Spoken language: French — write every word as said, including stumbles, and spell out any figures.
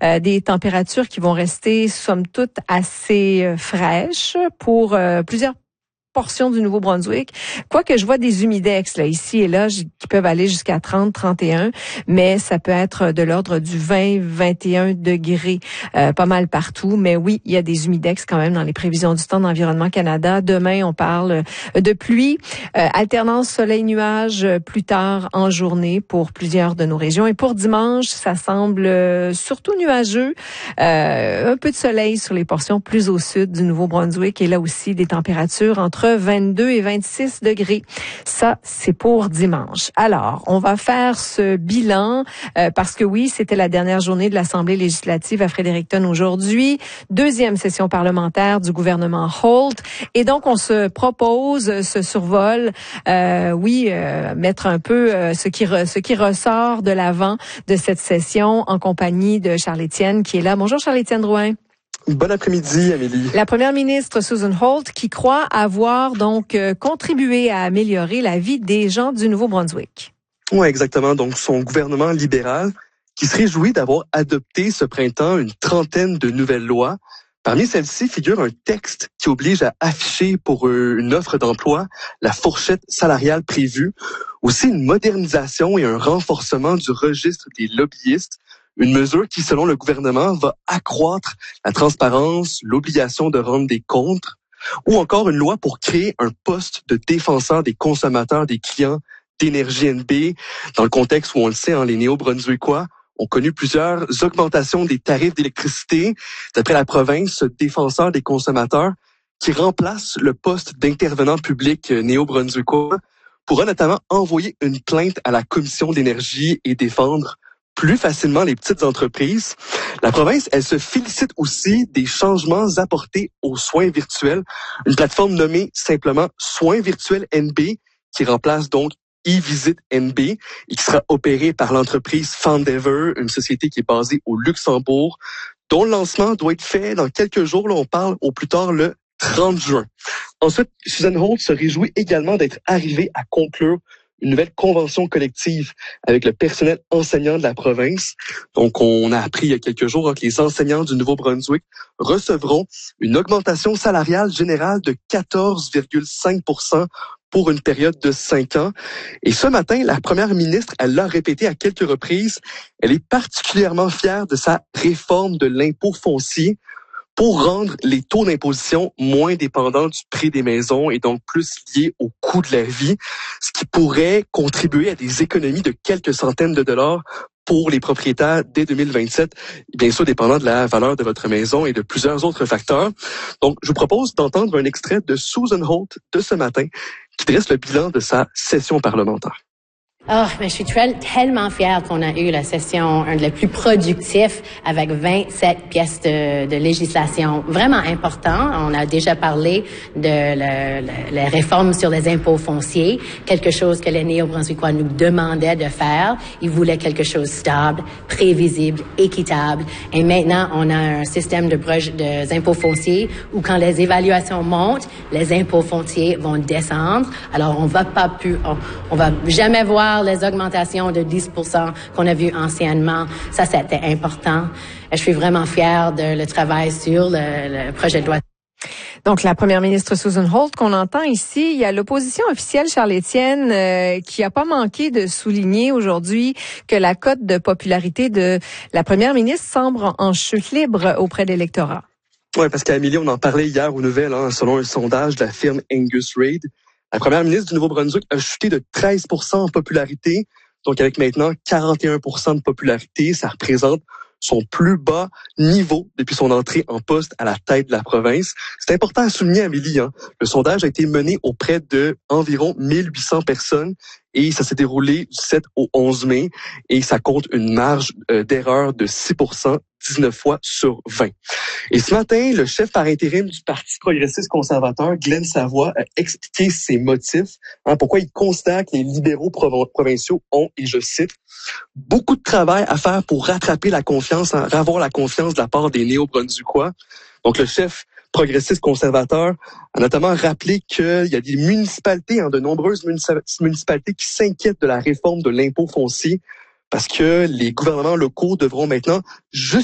Euh, des températures qui vont rester, somme toute, assez euh, fraîches pour euh, plusieurs portions du Nouveau-Brunswick. Quoique je vois des humidex là ici et là qui peuvent aller jusqu'à trente, trente et un, mais ça peut être de l'ordre du vingt, vingt et un degrés, euh, pas mal partout. Mais oui, il y a des humidex quand même dans les prévisions du temps d'Environnement Canada. Demain, on parle de pluie, euh, alternance soleil-nuage plus tard en journée pour plusieurs de nos régions. Et pour dimanche, ça semble surtout nuageux, euh, un peu de soleil sur les portions plus au sud du Nouveau-Brunswick et là aussi des températures entre vingt-deux et vingt-six degrés. Ça, c'est pour dimanche. Alors, on va faire ce bilan euh, parce que oui, c'était la dernière journée de l'Assemblée législative à Fredericton aujourd'hui. Deuxième session parlementaire du gouvernement Holt. Et donc, on se propose ce survol, euh, oui, euh, mettre un peu euh, ce qui re, ce qui ressort de l'avant de cette session en compagnie de Charles-Étienne qui est là. Bonjour Charles-Étienne Drouin. Bon après-midi, Amélie. La première ministre Susan Holt qui croit avoir donc euh, contribué à améliorer la vie des gens du Nouveau-Brunswick. Oui, exactement. Donc, son gouvernement libéral qui se réjouit d'avoir adopté ce printemps une trentaine de nouvelles lois. Parmi celles-ci figure un texte qui oblige à afficher pour une offre d'emploi la fourchette salariale prévue, aussi une modernisation et un renforcement du registre des lobbyistes. Une mesure qui, selon le gouvernement, va accroître la transparence, l'obligation de rendre des comptes, ou encore une loi pour créer un poste de défenseur des consommateurs, des clients d'énergie N B, dans le contexte où on le sait, hein, les Néo-Brunswickois ont connu plusieurs augmentations des tarifs d'électricité. D'après la province, ce défenseur des consommateurs, qui remplace le poste d'intervenant public néo-brunswickois, pourra notamment envoyer une plainte à la Commission d'énergie et défendre plus facilement les petites entreprises. La province, elle se félicite aussi des changements apportés aux soins virtuels. Une plateforme nommée simplement Soins virtuels N B, qui remplace donc e-Visit N B et qui sera opérée par l'entreprise Foundever, une société qui est basée au Luxembourg, dont le lancement doit être fait dans quelques jours. Là, on parle au plus tard le trente juin. Ensuite, Susan Holt se réjouit également d'être arrivée à conclure une nouvelle convention collective avec le personnel enseignant de la province. Donc, on a appris il y a quelques jours hein, que les enseignants du Nouveau-Brunswick recevront une augmentation salariale générale de quatorze virgule cinq pour cent pour une période de cinq ans. Et ce matin, la première ministre, elle l'a répété à quelques reprises, elle est particulièrement fière de sa réforme de l'impôt foncier pour rendre les taux d'imposition moins dépendants du prix des maisons et donc plus liés au coût de la vie, ce qui pourrait contribuer à des économies de quelques centaines de dollars pour les propriétaires dès deux mille vingt-sept, bien sûr dépendant de la valeur de votre maison et de plusieurs autres facteurs. Donc, je vous propose d'entendre un extrait de Susan Holt de ce matin qui dresse le bilan de sa session parlementaire. Oh, mais je suis tellement fière qu'on a eu la session, un des plus productifs, avec vingt-sept pièces de, de législation vraiment importantes. On a déjà parlé de la réforme sur les impôts fonciers, quelque chose que les Néo-Brunswickois nous demandaient de faire. Ils voulaient quelque chose de stable, prévisible, équitable. Et maintenant, on a un système de, de impôts fonciers où quand les évaluations montent, les impôts fonciers vont descendre. Alors, on va pas plus, on, on va jamais voir les augmentations de dix pour cent qu'on a vues anciennement. Ça, c'était important. Je suis vraiment fière de le travail sur le, le projet de loi. Donc, la première ministre Susan Holt qu'on entend ici, il y a l'opposition officielle, Charles-Étienne, euh, qui a pas manqué de souligner aujourd'hui que la cote de popularité de la première ministre semble en chute libre auprès de l'électorat. Oui, parce qu'Amélie, on en parlait hier aux nouvelles, hein, selon un sondage de la firme Angus Reid. La première ministre du Nouveau-Brunswick a chuté de treize pour cent en popularité, donc avec maintenant quarante et un pour cent de popularité, ça représente son plus bas niveau depuis son entrée en poste à la tête de la province. C'est important à souligner, Amélie, hein, le sondage a été mené auprès de environ mille huit cents personnes et ça s'est déroulé du sept au onze mai et ça compte une marge euh, d'erreur de six pour cent, dix-neuf fois sur vingt. Et ce matin, le chef par intérim du Parti progressiste conservateur, Glenn Savoie, a expliqué ses motifs, hein, pourquoi il considère que les libéraux prov- provinciaux ont, et je cite, beaucoup de travail à faire pour rattraper la confiance, hein, avoir la confiance de la part des Néo-Brunswickois. Donc le chef progressiste conservateur a notamment rappelé qu'il y a des municipalités, hein, de nombreuses municipalités qui s'inquiètent de la réforme de l'impôt foncier parce que les gouvernements locaux devront maintenant juste